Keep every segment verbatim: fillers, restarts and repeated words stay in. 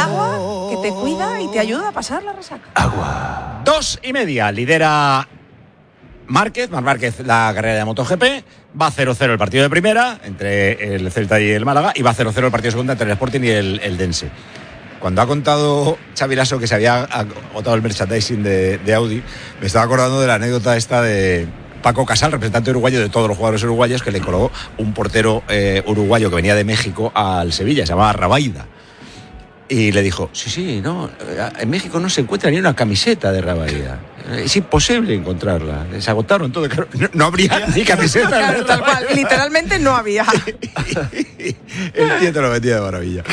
agua que te cuida y te ayuda a pasar la resaca. Agua. Dos y media. Lidera Márquez, Marc Márquez, la carrera de MotoGP. Va cero cero el partido de primera entre el Celta y el Málaga. Y va cero cero el partido de segunda entre el Sporting y el, el Dense. Cuando ha contado Xavi Lasso que se había agotado el merchandising de, de Audi, me estaba acordando de la anécdota esta de Paco Casal, representante uruguayo de todos los jugadores uruguayos, que le colgó un portero eh, uruguayo que venía de México al Sevilla, se llamaba Rabaida. Y le dijo, sí, sí, no, en México no se encuentra ni una camiseta de Rabaida. Es imposible encontrarla. Se agotaron todo. No, no habría ni camiseta. Claro, tal cual. Literalmente no había. El tío te lo metía de maravilla.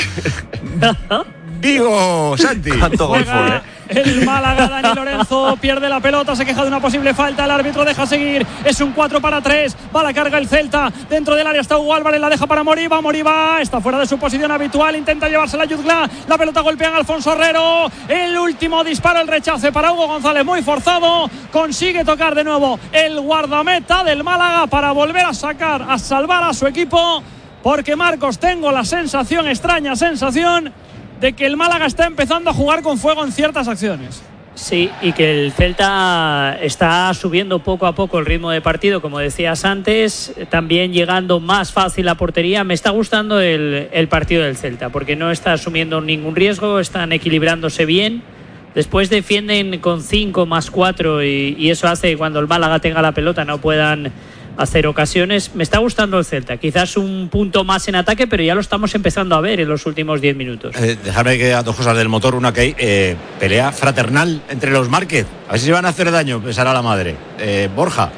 Vigo, Santi. Tanto golfo, ¿eh? El Málaga, Dani Lorenzo pierde la pelota, se queja de una posible falta, el árbitro deja seguir, es un cuatro para tres, va la carga el Celta, dentro del área está Hugo Álvarez, la deja para Moriba, Moriba está fuera de su posición habitual, intenta llevársela a Yuzglá, la pelota golpea a Alfonso Herrero, el último disparo, el rechace para Hugo González, muy forzado, consigue tocar de nuevo el guardameta del Málaga para volver a sacar, a salvar a su equipo, porque Marcos, tengo la sensación, extraña sensación, de que el Málaga está empezando a jugar con fuego en ciertas acciones. Sí, y que el Celta está subiendo poco a poco el ritmo de partido, como decías antes, también llegando más fácil a portería. Me está gustando el, el partido del Celta, porque no está asumiendo ningún riesgo, están equilibrándose bien. Después defienden con cinco más cuatro y, y eso hace que cuando el Málaga tenga la pelota no puedan hacer ocasiones. Me está gustando el Celta, quizás un punto más en ataque, pero ya lo estamos empezando a ver en los últimos diez minutos. Eh, dejarme que a dos cosas del motor. Una que hay eh, pelea fraternal entre los Márquez. A ver si se van a hacer daño, pensará la madre. Eh, Borja.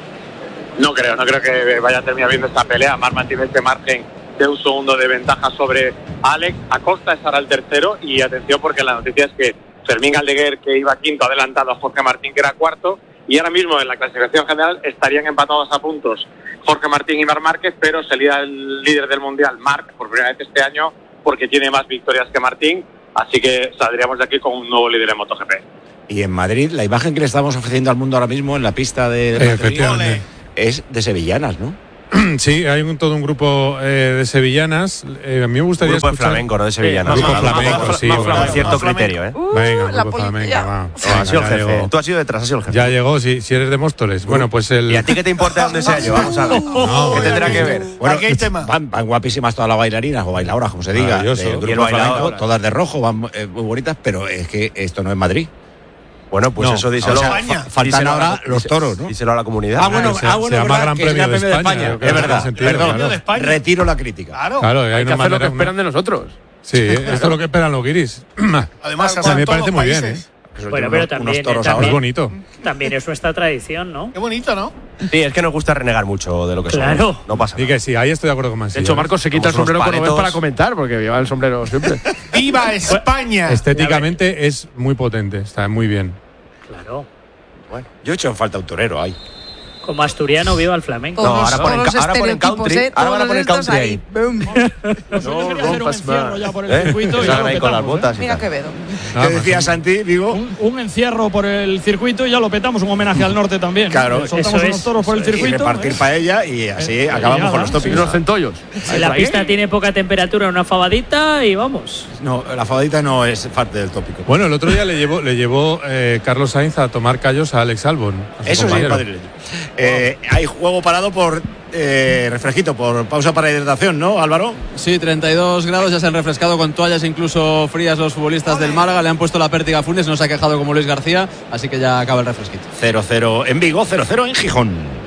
No creo, no creo que vaya a terminar viendo esta pelea. Marc mantiene este margen de un segundo de ventaja sobre Alex. Acosta estará el tercero y atención porque la noticia es que Fermín Aldeguer, que iba quinto, ha adelantado a Jorge Martín, que era cuarto. Y ahora mismo en la clasificación general estarían empatados a puntos Jorge Martín y Marc Márquez, pero sería el líder del Mundial Marc por primera vez este año porque tiene más victorias que Martín, así que saldríamos de aquí con un nuevo líder en MotoGP. Y en Madrid, la imagen que le estamos ofreciendo al mundo ahora mismo en la pista de Efectivamente. es de sevillanas, ¿no? Sí, hay un, todo un grupo eh, de sevillanas. Eh, a mí me gustaría un grupo escuchar... de flamenco, no de sevillanas. Grupo flamenco, sí. Con bueno, cierto criterio, ¿eh? Uh, Venga, la grupo flamenco, va. No, ha sido el jefe. Llegó. Tú has sido detrás, has sido el jefe. Ya llegó, si, si eres de Móstoles. Bueno, pues el... ¿Y a ti qué te importa dónde sea yo? Vamos a ver. No, ¿Qué tendrá que ver? Bueno, aquí hay tema. Van, van guapísimas todas las bailarinas o bailadoras, como se diga. Del grupo flamenco, todas de rojo, van eh, muy bonitas, pero es que esto no es Madrid. Bueno, pues no, eso díselo. O sea, fa- faltan díselo ahora a, los toros, ¿no? Díselo a la comunidad. Ah, bueno, se, ah, bueno se llama Gran Premio de España. España. Yo creo Es que verdad, sentido, perdón, claro. de España. Retiro la crítica. Claro, claro hay, hay que una hacer lo que manera, esperan una... de nosotros. Sí, esto es lo que esperan los guiris. Además, o sea, me parece muy bien, ¿eh? Bueno, pero también, toros también, es bonito. También es nuestra tradición, ¿no? Qué bonito, ¿no? Sí, es que nos gusta renegar mucho de lo que Claro. somos. No pasa nada. Y que sí, ahí estoy de acuerdo con Mansilla. De hecho, Marcos se quita el Somos sombrero unos cuando ves paletos. para comentar, porque lleva el sombrero siempre. ¡Viva España! Estéticamente es muy potente, está muy bien. Claro. Bueno, yo he hecho en falta un torero ahí. Como asturiano, viva el flamenco. No, ahora Todos ponen, los ahora ponen country. estereotipos, ¿eh? Ahora van a Todos poner estos country ahí. ahí. Boom. Lo suyo sería hacer un rompas encierro más. ya por el ¿Eh? circuito Que y ya salgan lo ahí con las petamos, botas. ¿eh? y Mira tal. Quevedo. ¿Qué decías, Santi, Vigo? Un, un encierro por el circuito y ya lo petamos, un homenaje al norte también. Claro, soltamos eso unos es. toros por el Y circuito. repartir ¿eh? paella y así Eh, acabamos nada, con los sí, Y tópicos. unos centollos. Si la pista tiene poca temperatura, una fabadita y vamos. No, la fabadita no es parte del tópico. Bueno, el otro día le llevó, le llevó eh, Carlos Sainz a tomar callos a Alex Albon. A su Eso sí, compañero. madrileño. Eh, hay juego parado por eh, refresquito, por pausa para hidratación, ¿no, Álvaro? Sí, treinta y dos grados, ya se han refrescado con toallas incluso frías los futbolistas del Málaga, le han puesto la pértiga a Funes, no se ha quejado como Luis García, así que ya acaba el refresquito. cero cero en Vigo, cero cero en Gijón.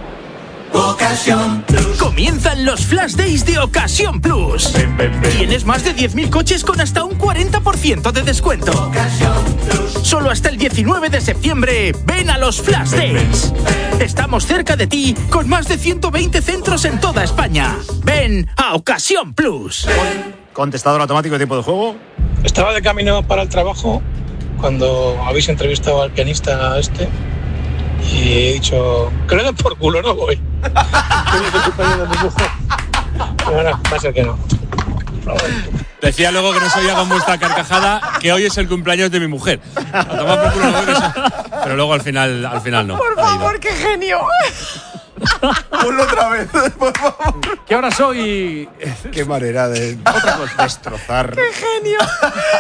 Ocasión Plus. Comienzan los Flash Days de Ocasión Plus. Ven, ven, ven. Tienes más de diez mil coches con hasta un cuarenta por ciento de descuento. Ocasión Plus. Solo hasta el diecinueve de septiembre. Ven a los Flash Days. Ven, ven. Estamos cerca de ti con más de ciento veinte centros en toda España. Ven a Ocasión Plus. Contestador automático de tiempo de juego. Estaba de camino para el trabajo cuando habéis entrevistado al pianista este y he dicho que le den por culo, no voy. Ahora va a ser que no. Decía luego que no se oía con vuestra carcajada que hoy es el cumpleaños de mi mujer. A tomar por culo, no voy, no sé. Pero luego al final, al final no. Por favor, qué genio. Ponlo otra vez, por favor. ¿Qué hora soy? Qué manera de Otra cosa. destrozar. Qué genio.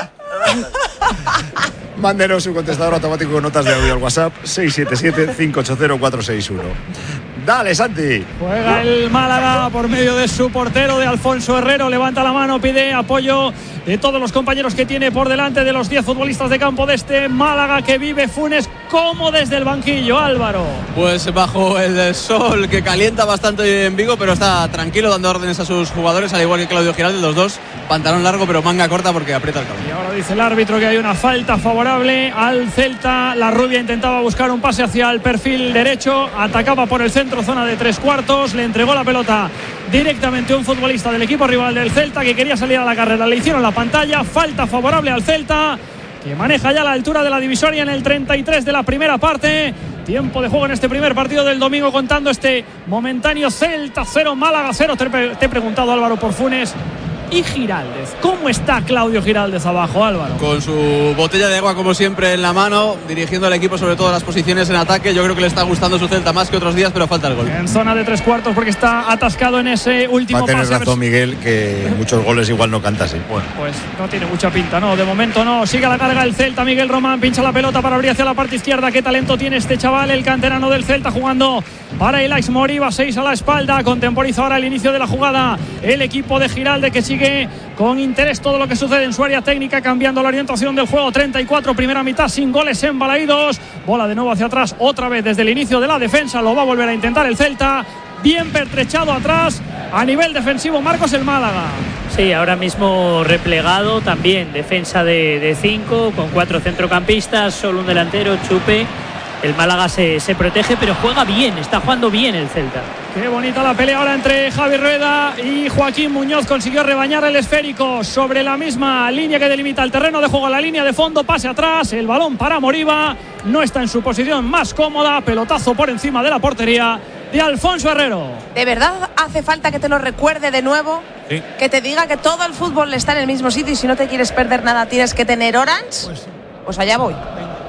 Mándenos su contestador automático con notas de audio al WhatsApp seis siete siete, cinco ocho cero, cuatro seis uno. Dale, Santi. Juega el Málaga por medio de su portero, de Alfonso Herrero. Levanta la mano, pide apoyo de todos los compañeros que tiene por delante, de los diez futbolistas de campo de este Málaga que vive Funes como desde el banquillo, Álvaro. Pues bajo el sol que calienta bastante en Vigo, pero está tranquilo dando órdenes a sus jugadores, al igual que Claudio Giralde, los dos pantalón largo pero manga corta porque aprieta el cable. Y ahora dice el árbitro que hay una falta favorable al Celta. La rubia intentaba buscar un pase hacia el perfil derecho, atacaba por el centro, zona de tres cuartos, le entregó la pelota directamente a un futbolista del equipo rival del Celta que quería salir a la carrera. Le hicieron la pantalla, falta favorable al Celta, que maneja ya la altura de la divisoria en el treinta y tres de la primera parte. Tiempo de juego en este primer partido del domingo, contando este momentáneo Celta cero, Málaga cero. Te, te he preguntado, Álvaro, por Funes y Giraldez. ¿Cómo está Claudio Giraldez abajo, Álvaro? Con su botella de agua como siempre en la mano, dirigiendo al equipo sobre todo las posiciones en ataque. Yo creo que le está gustando su Celta más que otros días, pero falta el gol. En zona de tres cuartos porque está atascado en ese último pase. Va a tener pase. razón Miguel, que muchos goles igual no canta así. Bueno. Pues no tiene mucha pinta, no, de momento no. Sigue a la carga el Celta, Miguel Román pincha la pelota para abrir hacia la parte izquierda. Qué talento tiene este chaval, el canterano del Celta, jugando para Ilaix Moriba, seis a la espalda. Contemporiza ahora el inicio de la jugada el equipo de Giralde, que sigue con interés todo lo que sucede en su área técnica, cambiando la orientación del juego. Treinta y cuatro, primera mitad sin goles en Balaídos. Bola de nuevo hacia atrás, otra vez desde el inicio de la defensa. Lo va a volver a intentar el Celta, bien pertrechado atrás a nivel defensivo Marcos el Málaga. Sí, ahora mismo replegado también, defensa de cinco con cuatro centrocampistas, solo un delantero, Chupe. El Málaga se, se protege, pero juega bien, está jugando bien el Celta. Qué bonita la pelea ahora entre Javi Rueda y Joaquín Muñoz. Consiguió rebañar el esférico sobre la misma línea que delimita el terreno de juego, la línea de fondo, pase atrás, el balón para Moriba, no está en su posición más cómoda, pelotazo por encima de la portería de Alfonso Herrero. ¿De verdad hace falta que te lo recuerde de nuevo? Sí. Que te diga que todo el fútbol está en el mismo sitio y si no te quieres perder nada tienes que tener Orange. Pues, pues allá voy.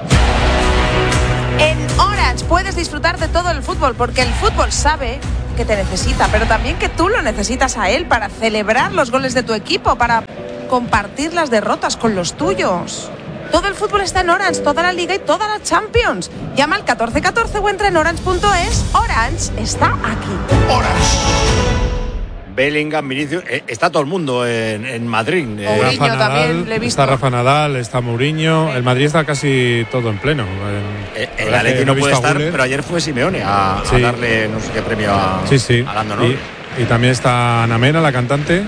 En Orange puedes disfrutar de todo el fútbol, porque el fútbol sabe que te necesita, pero también que tú lo necesitas a él para celebrar los goles de tu equipo, para compartir las derrotas con los tuyos. Todo el fútbol está en Orange, toda la Liga y toda la Champions. Llama al catorce catorce o entra en orange punto es. Orange está aquí. Orange. Bellingham, Vinicius, eh, está todo el mundo en, en Madrid. Eh. Mourinho Rafa también, Nadal, le he visto. está Rafa Nadal, está Mourinho. El Madrid está casi todo en pleno. Eh, el Atleti no puede estar, pero ayer fue Simeone a, sí. a darle no sé qué premio a, sí, sí. a Lando, ¿no? Y, y también está Ana Mena, la cantante.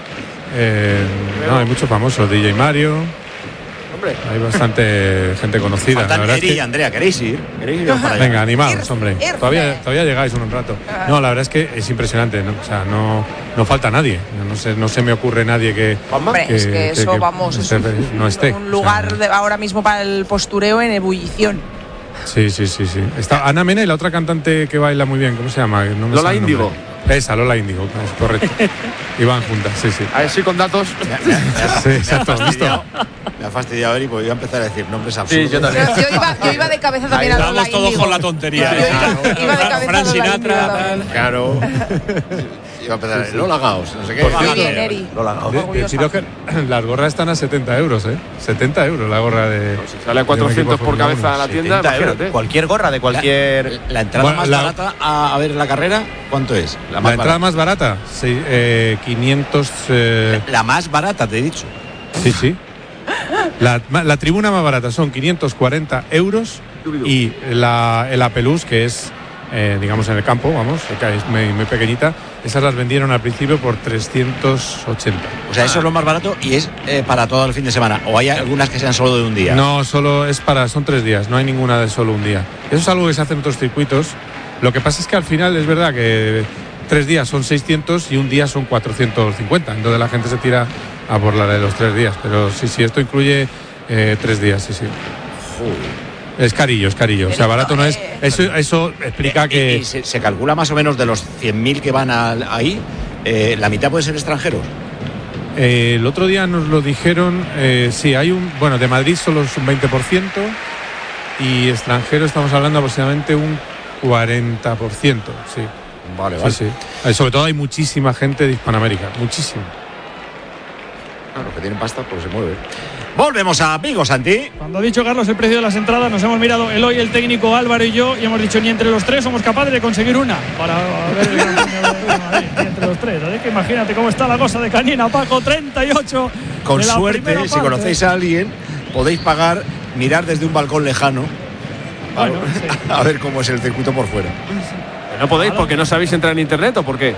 Eh, no, hay muchos famosos, D J Mario. Hombre. Hay bastante gente conocida. Faltan la verdad Eri es y que... Andrea, ¿queréis ir? ¿Queréis ir para allá? Venga, animados, hombre. Irse. Todavía, todavía llegáis un rato. No, la verdad es que es impresionante, ¿no? O sea, no, no falta nadie. No se, no se me ocurre nadie que. Hombre, que, es que, que eso, que vamos, esté, es un, no esté. un lugar o sea, de, ahora mismo para el postureo en ebullición. Sí, sí, sí, sí. Está Ana Mena y la otra cantante que baila muy bien, ¿cómo se llama? No me Lola Índigo. Esa, Lola Índigo, es correcto. Y van juntas, sí, sí. A ver si con datos. Me, me, me, sí, exacto, me, ha fastidiado, me ha fastidiado Eri, porque iba a empezar a decir nombres absurdos. Sí, yo también. Yo, yo, iba, yo iba de cabeza también Ahí a Lola Índigo. Estamos todos con la tontería. Yo iba, iba de cabeza Fran a Lola Sinatra. Índigo. Claro. Iba a empezar a decir Lola Gaos, no sé qué. Muy bien, Eri. Lola Gaos. De, deciros que las gorras están a setenta euros, ¿eh? setenta euros la gorra de. Pues si sale a cuatrocientos por cabeza a la tienda, imagínate. Cualquier gorra de cualquier. La, la entrada bueno, más la, barata a, a ver la carrera, ¿cuánto es? La, la entrada más barata, sí, eh, quinientos. Eh... La, la más barata, te he dicho. Sí, sí. La, la tribuna más barata son quinientos cuarenta euros y la, el Apelús, que es, eh, digamos, en el campo, vamos, que es muy, muy pequeñita, esas las vendieron al principio por trescientos ochenta. O sea, eso es lo más barato y es eh, para todo el fin de semana. ¿O hay algunas que sean solo de un día? No, solo es para, son tres días, no hay ninguna de solo un día. Eso es algo que se hace en otros circuitos. Lo que pasa es que al final es verdad que tres días son seiscientos y un día son cuatrocientos cincuenta. Entonces la gente se tira a por la de los tres días. Pero sí, sí, esto incluye eh, tres días, sí, sí. Joder. Es carillo, es carillo. O sea, barato no es. Eso, eso explica eh, que. Y, y se, se calcula más o menos de los cien mil que van a, ahí, eh, la mitad puede ser extranjeros. Eh, el otro día nos lo dijeron, eh, sí, hay un. Bueno, de Madrid solo es un veinte por ciento y extranjero estamos hablando aproximadamente un cuarenta por ciento, sí. Vale, vale. Sí, sí. Sobre todo hay muchísima gente de Hispanoamérica, muchísima. Claro, los que tienen pasta, pues se mueve. Volvemos a Vigo, Santi. Cuando ha dicho Carlos el precio de las entradas, nos hemos mirado Eloy, el técnico, Álvaro y yo, y hemos dicho ni entre los tres somos capaces de conseguir una para ver el Gran Premio de Madrid, ni entre los tres. Así que imagínate cómo está la cosa de canina, Paco, treinta y ocho. Con suerte, si conocéis a alguien, podéis pagar, mirar desde un balcón lejano. Bueno, a, sí. a ver cómo es el circuito por fuera. No podéis porque no sabéis entrar en internet, ¿o por qué?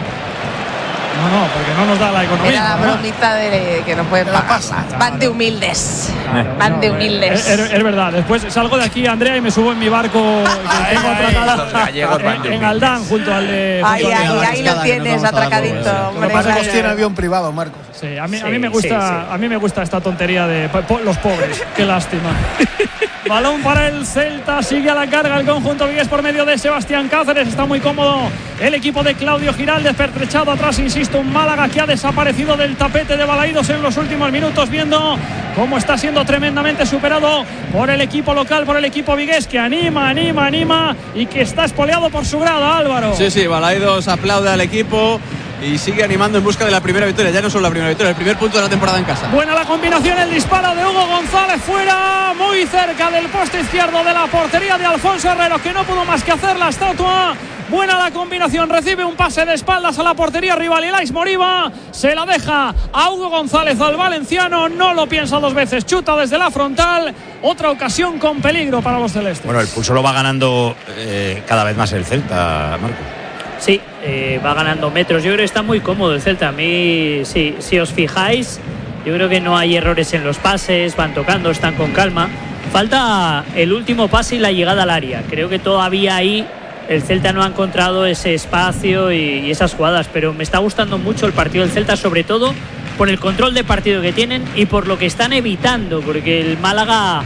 No, no, porque no nos da la economía. Era la bromita de que no pueden pagar. Van de humildes. Claro, Van no, de humildes. Es, es, es verdad. Después salgo de aquí, Andrea, y me subo en mi barco que tengo atracado en, en Aldán, junto al de. Ahí, ahí, ahí lo tienes atracadito. Lo que pasa es que tiene avión privado, Marcos. Sí, a mí, sí, a mí me gusta, sí, sí. a mí me gusta esta tontería de po, los pobres. Qué lástima. Balón para el Celta, sigue a la carga el conjunto vigués por medio de Sebastián Cáceres. Está muy cómodo el equipo de Claudio Giraldez, pertrechado atrás, insisto, un Málaga que ha desaparecido del tapete de Balaídos en los últimos minutos, viendo cómo está siendo tremendamente superado por el equipo local, por el equipo vigués, que anima, anima, anima y que está espoleado por su grada, Álvaro. Sí, sí, Balaídos aplaude al equipo y sigue animando en busca de la primera victoria. Ya no solo la primera victoria, el primer punto de la temporada en casa. Buena la combinación, el disparo de Hugo González fuera, muy cerca del poste izquierdo de la portería de Alfonso Herrero, que no pudo más que hacer la estatua. Buena la combinación, recibe un pase de espaldas a la portería rival y Ilais Moriba se la deja a Hugo González, al valenciano, no lo piensa dos veces, chuta desde la frontal, otra ocasión con peligro para los celestes. Bueno, el pulso lo va ganando eh, cada vez más el Celta, Marco. Sí, eh, va ganando metros. Yo creo que está muy cómodo el Celta. A mí, sí, si os fijáis, yo creo que no hay errores en los pases, van tocando, están con calma. Falta el último pase y la llegada al área. Creo que todavía ahí el Celta no ha encontrado ese espacio y, y esas jugadas, pero me está gustando mucho el partido del Celta, sobre todo por el control de partido que tienen y por lo que están evitando, porque el Málaga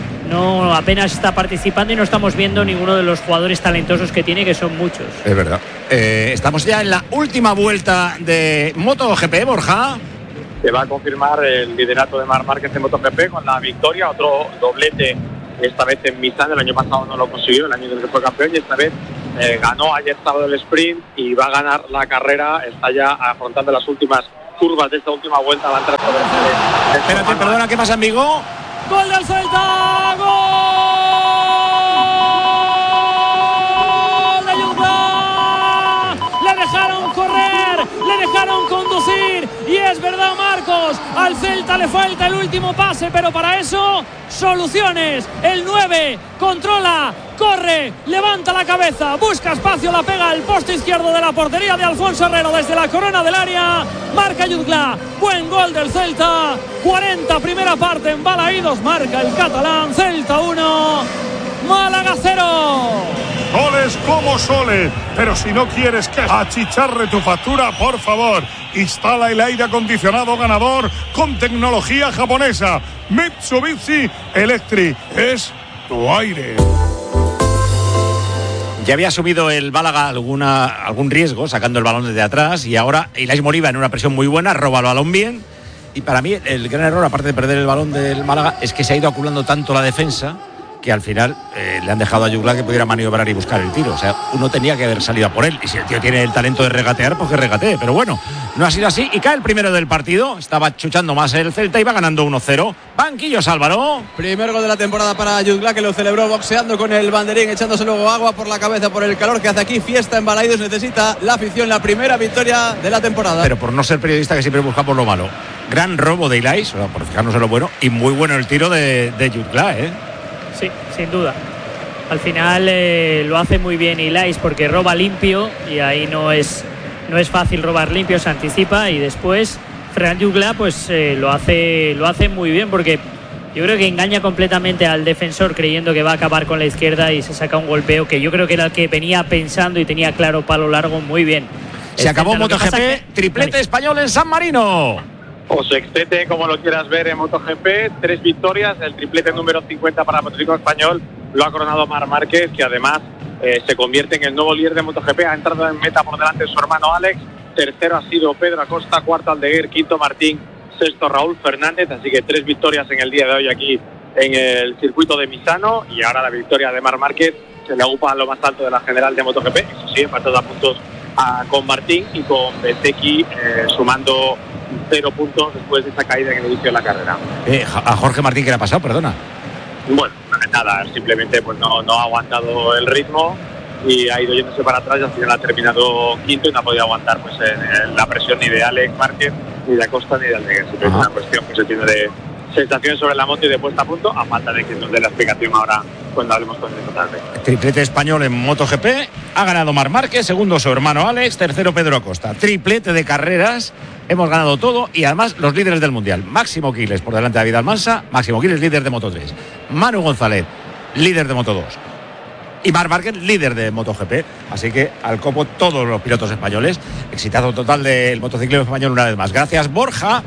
no apenas está participando y no estamos viendo ninguno de los jugadores talentosos que tiene, que son muchos. Es verdad. Eh, estamos ya en la última vuelta de MotoGP, Borja. Se va a confirmar el liderato de Marc Márquez en MotoGP con la victoria, otro doblete, esta vez en Misano. El año pasado no lo consiguió, el año en el que fue campeón, y esta vez eh, ganó ayer sábado el sprint y va a ganar la carrera. Está ya afrontando las últimas curvas de esta última vuelta. Va a entrar por el... Espérate, perdona, ¿qué pasa en Vigo? ¡Gol del Celta! ¡Gol de Yugla! Le dejaron correr, le dejaron conducir, y es verdad, Marcos, al Celta le falta el último pase, pero para eso soluciones. El nueve controla, corre, levanta la cabeza, busca espacio, la pega al poste izquierdo de la portería de Alfonso Herrero desde la corona del área. Marca Yugla, buen gol del Celta. cuarenta primera parte en Balaídos, marca el catalán. Celta uno, Málaga cero. Goles como soles, pero si no quieres que achicharre tu factura, por favor, instala el aire acondicionado ganador con tecnología japonesa. Mitsubishi Electric es tu aire. Ya había asumido el Málaga alguna, algún riesgo sacando el balón desde atrás, y ahora Ilais Moriba, en una presión muy buena, roba el balón bien. Y para mí el gran error, aparte de perder el balón del Málaga, es que se ha ido acumulando tanto la defensa que al final eh, le han dejado a Yugla que pudiera maniobrar y buscar el tiro. O sea, uno tenía que haber salido a por él, y si el tío tiene el talento de regatear, pues que regatee. Pero bueno, no ha sido así y cae el primero del partido. Estaba chuchando más el Celta y va ganando uno cero. Banquillos, Álvaro. Primer gol de la temporada para Yugla, que lo celebró boxeando con el banderín, echándose luego agua por la cabeza por el calor que hace aquí. Fiesta en Balaídos, necesita la afición la primera victoria de la temporada. Pero por no ser periodista, que siempre busca por lo malo. Gran robo de Ilais, o sea, por fijarnos en lo bueno, y muy bueno el tiro de, de Yugla, ¿eh? Sí, sin duda. Al final eh, lo hace muy bien Ilais, porque roba limpio, y ahí no es, no es fácil robar limpio, se anticipa, y después Ferran Yugla pues eh, lo hace lo hace muy bien, porque yo creo que engaña completamente al defensor creyendo que va a acabar con la izquierda y se saca un golpeo que yo creo que era el que venía pensando y tenía claro, palo largo, muy bien. Se el acabó MotoGP, que... triplete Dale. español en San Marino. O sextete, como lo quieras ver, en MotoGP, tres victorias, el triplete número cincuenta para el motociclismo español lo ha coronado Marc Márquez, que además eh, se convierte en el nuevo líder de MotoGP. Ha entrado en meta por delante de su hermano Alex, tercero ha sido Pedro Acosta, cuarto Aldeguer, quinto Martín, sexto Raúl Fernández, así que tres victorias en el día de hoy aquí en el circuito de Misano, y ahora la victoria de Marc Márquez se le ocupa a lo más alto de la general de MotoGP. Eso sí, falta de puntos a, con Martín y con Bezzecchi eh, sumando cero puntos después de esa caída que le inició la carrera. Eh, a Jorge Martín, ¿qué le ha pasado? Perdona. Bueno, nada, simplemente pues no, no ha aguantado el ritmo y ha ido yéndose para atrás y al final ha terminado quinto y no ha podido aguantar pues en, en la presión ni de Alex Márquez, ni de Acosta, ni de Aldeguer. Es una cuestión que se tiene de sensaciones sobre la moto y de puesta a punto, a falta de que nos dé la explicación ahora cuando hablemos con él tarde. Triplete español en MotoGP, ha ganado Marc Márquez, segundo su hermano Alex, tercero Pedro Acosta. Triplete de carreras, hemos ganado todo y además los líderes del Mundial. Máximo Quiles por delante de David Almansa, Máximo Quiles líder de Moto tres. Manu González, líder de Moto dos. Y Marc Márquez, líder de MotoGP. Así que al copo todos los pilotos españoles. Exitazo total del motociclismo español una vez más. Gracias, Borja.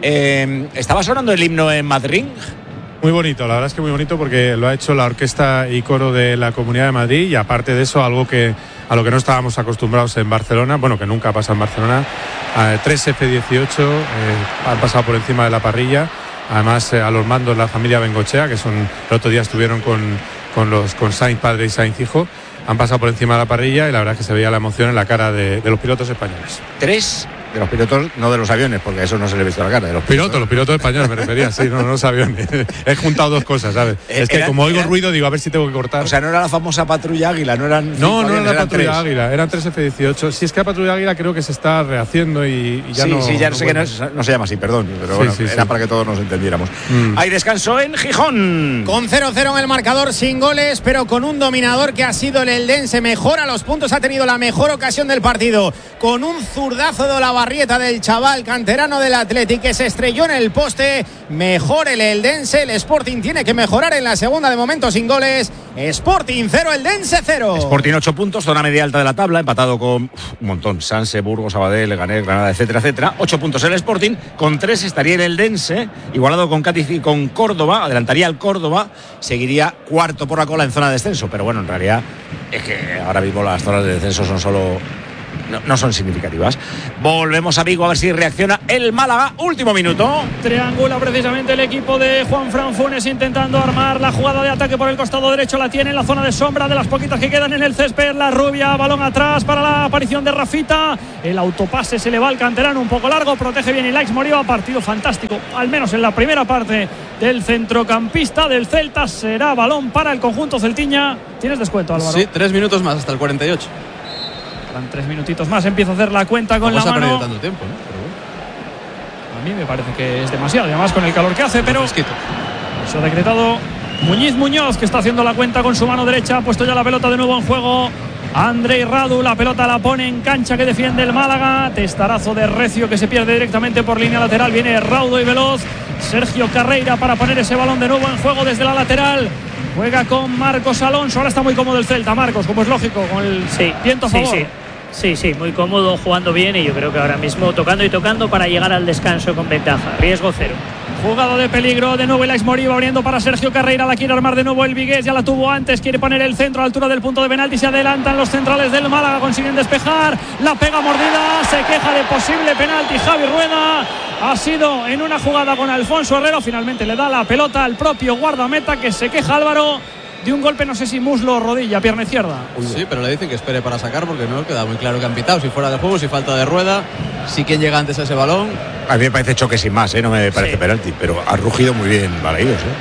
Eh, ¿Estaba sonando el himno en Madrid? Muy bonito, la verdad es que muy bonito porque lo ha hecho la orquesta y coro de la Comunidad de Madrid y aparte de eso, algo que a lo que no estábamos acostumbrados en Barcelona, bueno, que nunca pasa en Barcelona, eh, tres F dieciocho eh, han pasado por encima de la parrilla, además eh, a los mandos la familia Bengochea, que son el otro día estuvieron con, con, los, con Sainz padre y Sainz hijo, han pasado por encima de la parrilla y la verdad es que se veía la emoción en la cara de, de los pilotos españoles. Tres de los pilotos, no de los aviones, porque a eso no se le ha visto la cara. De los pilotos, pilotos, los pilotos españoles me refería, sí, no, no los aviones. He juntado dos cosas, ¿sabes? Eh, es que eran, como oigo eran, ruido, digo, a ver si tengo que cortar. O sea, no era la famosa patrulla Águila, no eran. No, no era la patrulla tres. Águila, eran tres F dieciocho. Si es que la patrulla Águila creo que se está rehaciendo y, y ya sí, no. Sí, sí, ya no sé que no, es, no se llama así, perdón, pero sí, bueno, sí, era sí. Para que todos nos entendiéramos. Mm. Hay descanso en Gijón. Con cero cero en el marcador, sin goles, pero con un dominador que ha sido el eldense. Mejora los puntos, ha tenido la mejor ocasión del partido. Con un zurdazo de la barrieta del chaval canterano del Athletic que se estrelló en el poste. Mejor el eldense. El Sporting tiene que mejorar en la segunda, de momento sin goles. Sporting cero, eldense cero. Sporting ocho puntos, zona media alta de la tabla, empatado con uf, un montón. Sanse, Burgos, Sabadell, Leganés, Granada, etcétera, etcétera. ocho puntos el Sporting, con tres estaría el eldense, igualado con Cádiz y con Córdoba, adelantaría al Córdoba, seguiría cuarto por la cola en zona de descenso, pero bueno, en realidad es que ahora mismo las zonas de descenso son solo... No, no son significativas. Volvemos a Vigo a ver si reacciona el Málaga. Último minuto. Triangula precisamente el equipo de Juan Fran Funes intentando armar la jugada de ataque por el costado derecho. La tiene en la zona de sombra de las poquitas que quedan en el césped. La rubia, balón atrás para la aparición de Rafita. El autopase se le va al canterano un poco largo. Protege bien Ilaix Moriba. Partido fantástico, al menos en la primera parte del centrocampista del Celta. Será balón para el conjunto celtiña. ¿Tienes descuento, Álvaro? Sí, tres minutos más hasta el cuarenta y ocho. Van tres minutitos más, empieza a hacer la cuenta con la mano. Ha perdido tanto tiempo, ¿no? Pero bueno. A mí me parece que es demasiado, además con el calor que hace, pero se ha decretado Muñiz Muñoz, que está haciendo la cuenta con su mano derecha, ha puesto ya la pelota de nuevo en juego. Andrei Radu, la pelota la pone en cancha que defiende el Málaga. Testarazo de Recio que se pierde directamente por línea lateral. Viene raudo y veloz Sergio Carreira para poner ese balón de nuevo en juego desde la lateral. Juega con Marcos Alonso. Ahora está muy cómodo el Celta, Marcos, como es lógico, con el sí, viento a sí, favor. Sí. Sí, sí, muy cómodo, jugando bien y yo creo que ahora mismo tocando y tocando para llegar al descanso con ventaja. Riesgo cero. Jugada de peligro, de nuevo Ilaix Moriba abriendo para Sergio Carreira, la quiere armar de nuevo el Vigués, ya la tuvo antes, quiere poner el centro a la altura del punto de penalti, se adelantan los centrales del Málaga, consiguen despejar, la pega mordida, se queja de posible penalti Javi Rueda, ha sido en una jugada con Alfonso Herrero, finalmente le da la pelota al propio guardameta que se queja Álvaro de un golpe, no sé si muslo o rodilla, pierna izquierda. Sí, pero le dicen que espere para sacar porque no queda muy claro que han pitado, si fuera de juego, si falta de Rueda, si quien llega antes a ese balón. A mí me parece choque sin más, ¿eh? No me parece sí. penalti, pero ha rugido muy bien Balaidos, ¿eh?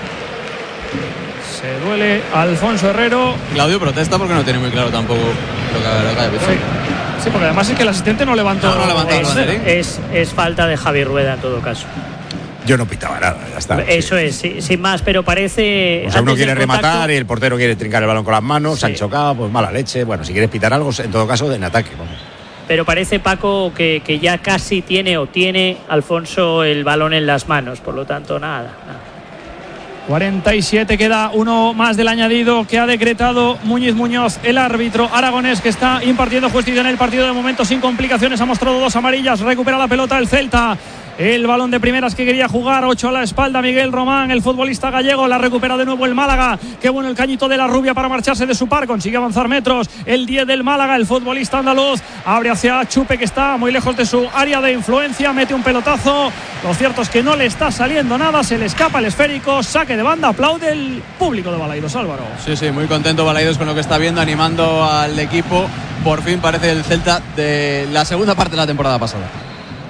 Se duele Alfonso Herrero. Claudio protesta porque no tiene muy claro tampoco lo que, lo que haya pitado. Sí. sí, porque además es que el asistente no levantó. No, no levantó es, es, es falta de Javi Rueda en todo caso. Yo no pitaba nada, ya está. Eso sí. es, sí, sin más, pero parece... O sea, uno quiere rematar y el portero quiere trincar el balón con las manos, sí. se han chocado, pues mala leche. Bueno, si quieres pitar algo, en todo caso, en ataque, vamos. Pero parece, Paco, que, que ya casi tiene o tiene Alfonso el balón en las manos, por lo tanto, nada, nada. cuarenta y siete, queda uno más del añadido que ha decretado Muñiz Muñoz, el árbitro aragonés que está impartiendo justicia en el partido de momento sin complicaciones, ha mostrado dos amarillas, recupera la pelota el Celta. El balón de primeras que quería jugar, ocho a la espalda Miguel Román, el futbolista gallego, la recupera de nuevo el Málaga. Qué bueno el cañito de la rubia para marcharse de su par, consigue avanzar metros. El diez del Málaga, el futbolista andaluz, abre hacia Chupe que está muy lejos de su área de influencia, mete un pelotazo. Lo cierto es que no le está saliendo nada, se le escapa el esférico, saque de banda, aplaude el público de Balaidos, Álvaro. Sí, sí, muy contento Balaidos con lo que está viendo, animando al equipo. Por fin parece el Celta de la segunda parte de la temporada pasada.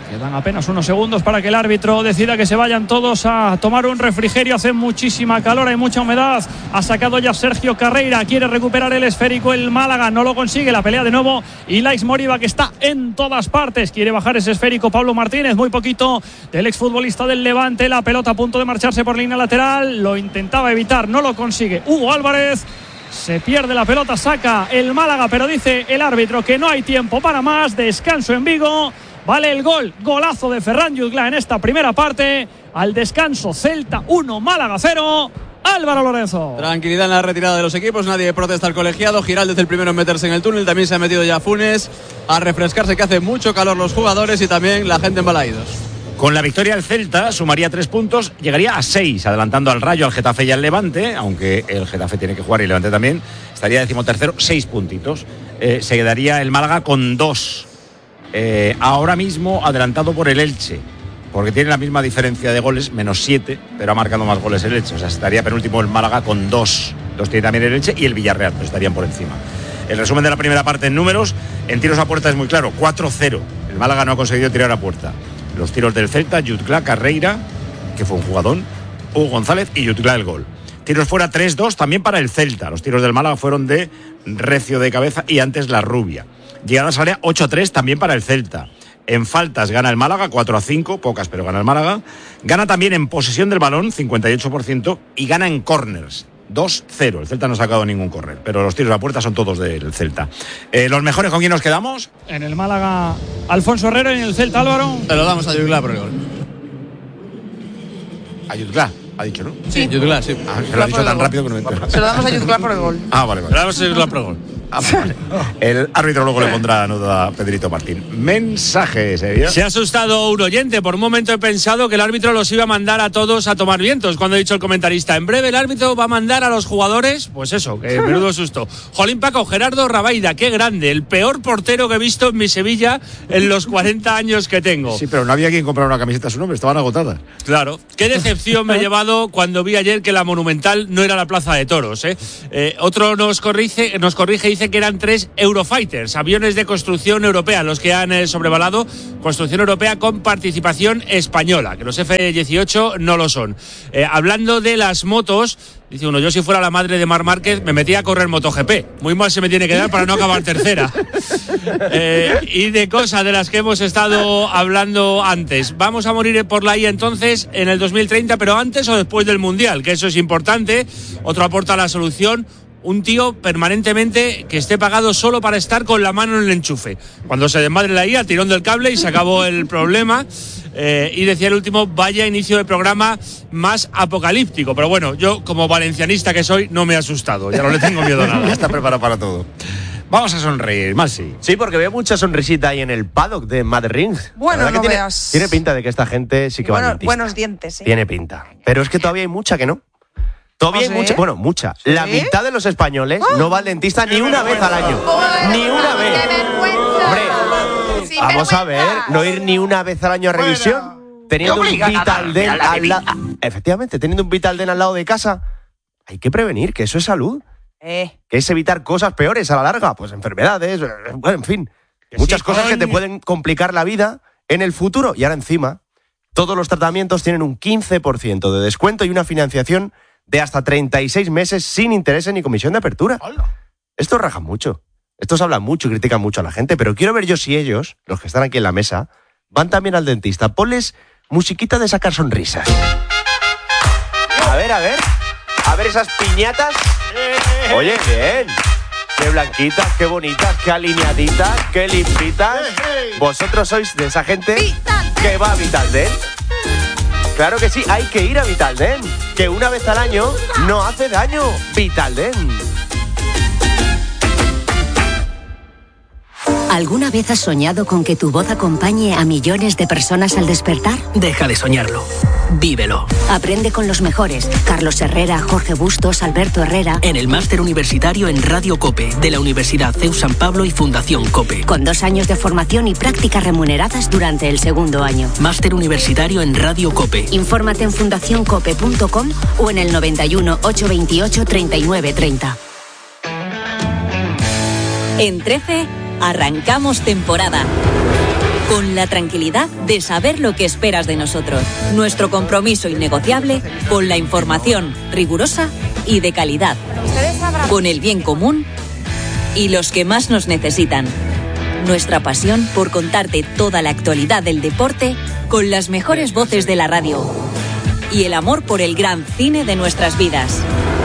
Quedan apenas unos segundos para que el árbitro decida que se vayan todos a tomar un refrigerio. Hace muchísima calor, hay mucha humedad. Ha sacado ya Sergio Carreira. Quiere recuperar el esférico el Málaga. No lo consigue. La pelea de nuevo. Y Laix Moriba, que está en todas partes. Quiere bajar ese esférico Pablo Martínez. Muy poquito del exfutbolista del Levante. La pelota a punto de marcharse por línea lateral. Lo intentaba evitar. No lo consigue Hugo Álvarez. Se pierde la pelota. Saca el Málaga. Pero dice el árbitro que no hay tiempo para más. Descanso en Vigo. Vale el gol, golazo de Ferran Jutgla en esta primera parte. Al descanso, Celta uno, Málaga cero. Álvaro Lorenzo. Tranquilidad en la retirada de los equipos, nadie protesta al colegiado. Giraldez el primero en meterse en el túnel, también se ha metido ya Funes a refrescarse, que hace mucho calor los jugadores y también la gente en Balaídos. Con la victoria el Celta sumaría tres puntos, llegaría a seis, adelantando al Rayo, al Getafe y al Levante, aunque el Getafe tiene que jugar y el Levante también. Estaría decimotercero, seis puntitos. Eh, se quedaría el Málaga con dos. Eh, ahora mismo adelantado por el Elche, porque tiene la misma diferencia de goles, menos siete, pero ha marcado más goles el Elche. O sea, estaría penúltimo el Málaga con dos. Los tiene también el Elche y el Villarreal, pero estarían por encima. El resumen de la primera parte en números, en tiros a puerta es muy claro, cuatro cero. El Málaga no ha conseguido tirar a puerta. Los tiros del Celta, Jutgla, Carreira, que fue un jugadón, Hugo González y Jutgla el gol. Tiros fuera tres dos también para el Celta. Los tiros del Málaga fueron de Recio de cabeza y antes La Rubia. Llegadas al área ocho a tres también para el Celta. En faltas gana el Málaga cuatro a cinco, pocas pero gana el Málaga. Gana también en posesión del balón cincuenta y ocho por ciento y gana en corners dos cero. El Celta no ha sacado ningún córner, pero los tiros a puerta son todos del Celta. Eh, ¿Los mejores con quién nos quedamos? En el Málaga Alfonso Herrero y en el Celta Álvaro. Se lo damos a Jutgla por el gol. A Jutgla, ha dicho, ¿no? Sí, Jutgla, sí. Ah, se lo ha dicho tan rápido que no me entero. Se lo damos a Jutgla por el gol. Ah, vale, vale. Se lo damos a Jutgla por el gol. Ah, vale. El árbitro luego le pondrá la nota a Pedrito Martín. Mensajes, ¿eh? Se ha asustado un oyente. Por un momento he pensado que el árbitro los iba a mandar a todos a tomar vientos. Cuando ha dicho el comentarista, en breve el árbitro va a mandar a los jugadores. Pues eso, que menudo susto. Jolín Paco, Gerardo Rabaida, qué grande. El peor portero que he visto en mi Sevilla en los cuarenta años que tengo. Sí, pero no había quien comprar una camiseta a su nombre, estaban agotadas. Claro. Qué decepción me he llevado cuando vi ayer que la Monumental no era la Plaza de Toros. ¿eh? Eh, otro nos corrige, nos corrige y dice que eran tres Eurofighters, aviones de construcción europea, los que han eh, sobrevolado construcción europea con participación española, que los F dieciocho no lo son. Eh, hablando de las motos, dice uno, yo si fuera la madre de Marc Márquez me metía a correr MotoGP. Muy mal se me tiene que dar para no acabar tercera. Eh, y de cosas de las que hemos estado hablando antes. Vamos a morir por la I A entonces en el dos mil treinta, pero antes o después del Mundial, que eso es importante. Otro aporta la solución. Un tío permanentemente que esté pagado solo para estar con la mano en el enchufe. Cuando se desmadre la I A, tirón del cable y se acabó el problema. Eh, y decía el último, vaya inicio de programa más apocalíptico. Pero bueno, yo como valencianista que soy, no me he asustado. Ya no le tengo miedo a nada. Ya está preparado para todo. Vamos a sonreír, Maxi. Sí, porque veo mucha sonrisita ahí en el paddock de Mad Rings. Bueno, no tiene, veas. Tiene pinta de que esta gente sí que bueno, va al dentista. Buenos dientes, ¿eh? Tiene pinta. Pero es que todavía hay mucha que no. Todavía hay ¿Sí? mucha, bueno, mucha. ¿Sí? La mitad de los españoles ¡Oh! no va al dentista ni una vez al año. Ni una vez. ¡Qué vergüenza! Hombre, Sí, vamos a ver, vergüenza. no ir ni una vez al año a revisión. Teniendo un Vitaldent al lado. Efectivamente, teniendo un Vitaldent al lado de casa, hay que prevenir, que eso es salud. Eh. Que es evitar cosas peores a la larga, pues enfermedades, bueno, en fin, Que muchas sí, cosas coño. que te pueden complicar la vida en el futuro. Y ahora encima, todos los tratamientos tienen un quince por ciento de descuento y una financiación de hasta treinta y seis meses sin intereses ni comisión de apertura. Estos rajan mucho, estos hablan mucho y critican mucho a la gente, pero quiero ver yo si ellos, los que están aquí en la mesa, van también al dentista. Ponles musiquita de sacar sonrisas. A ver, a ver, a ver esas piñatas. Oye, bien. Qué blanquitas, qué bonitas, qué alineaditas, qué limpitas. Vosotros sois de esa gente que va a Vitaldent. Claro que sí, hay que ir a Vitaldent, que una vez al año no hace daño. Vitaldent. ¿Alguna vez has soñado con que tu voz acompañe a millones de personas al despertar? Deja de soñarlo. Vívelo. Aprende con los mejores. Carlos Herrera, Jorge Bustos, Alberto Herrera. En el máster universitario en Radio COPE, de la Universidad C E U San Pablo y Fundación COPE. Con dos años de formación y prácticas remuneradas durante el segundo año. Máster universitario en Radio COPE. Infórmate en fundación cope punto com o en el noventa y uno, ochocientos veintiocho, treinta y nueve treinta. En trece, arrancamos temporada. con la tranquilidad de saber lo que esperas de nosotros. Nuestro compromiso innegociable con la información rigurosa y de calidad, con el bien común y los que más nos necesitan. Nuestra pasión por contarte toda la actualidad del deporte con las mejores voces de la radio y el amor por el gran cine de nuestras vidas.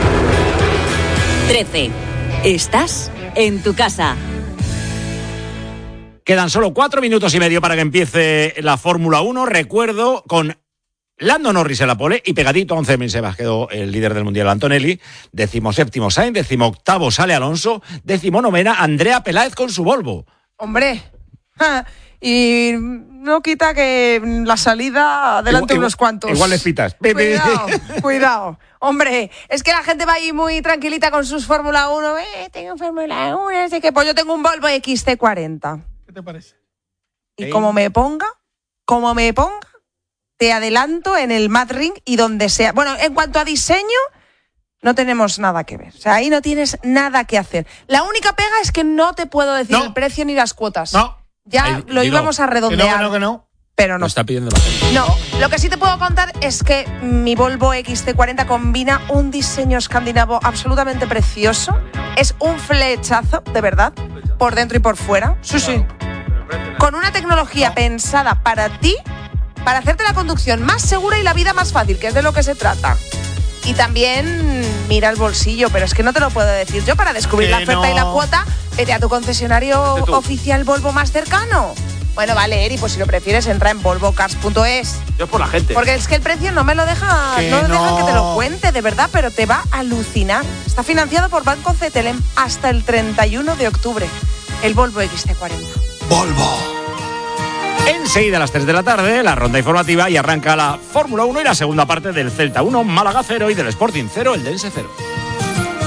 trece. Estás en tu casa. Quedan solo cuatro minutos y medio para que empiece la Fórmula uno. Recuerdo con Lando Norris en la pole y pegadito a once mil Sebas quedó el líder del Mundial Antonelli. Decimoséptimo Sainz, decimoctavo sale Alonso, decimonovena Andrea Peláez con su Volvo. Hombre, ja, y no quita que la salida adelante Igual- unos cuantos. Igual les pitas. Cuidado, cuidado. Hombre, es que la gente va ahí muy tranquilita con sus Fórmula uno. Eh, tengo Fórmula uno, así que pues yo tengo un Volvo X C cuarenta. ¿Qué te parece? Y como me ponga, como me ponga, te adelanto en el Mad Ring y donde sea. Bueno, en cuanto a diseño, no tenemos nada que ver. O sea, ahí no tienes nada que hacer. La única pega es que no te puedo decir No. el precio ni las cuotas. No. Ya Ahí, lo digo, íbamos a redondear. Que no, que no, que no. Pero Lo no. está pidiendo la gente. No, lo que sí te puedo contar es que mi Volvo X C cuarenta combina un diseño escandinavo absolutamente precioso. Es un flechazo, de verdad, por dentro y por fuera. Sí, sí. Con una tecnología pensada para ti, para hacerte la conducción más segura y la vida más fácil, que es de lo que se trata. Y también mira el bolsillo, pero es que no te lo puedo decir yo. Para descubrir Que la oferta no. y la cuota, vete a tu concesionario Vete tú. oficial Volvo más cercano. Bueno, vale, Eri, pues si lo prefieres, entra en volvo cars punto es. Yo es por la gente. Porque es que el precio no me lo deja, Que no, no. deja que te lo cuente, de verdad, pero te va a alucinar. Está financiado por Banco Cetelem hasta el treinta y uno de octubre. El Volvo X C cuarenta. Enseguida a las tres de la tarde, la ronda informativa y arranca la Fórmula uno y la segunda parte del Celta uno, Málaga cero y del Sporting cero, el Dense cero.